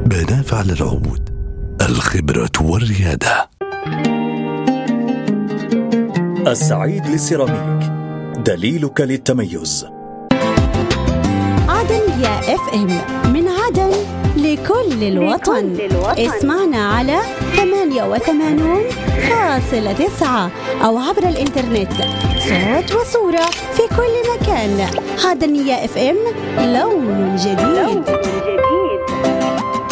بنافع للعود، الخبرة والريادة. السعيد للسيراميك، دليلك للتميز. عدن يا اف ام، من عدن لكل الوطن. اسمعنا على 88.9 أو عبر الإنترنت، صوت وصورة في كل مكان. عدن يا اف ام، لون جديد.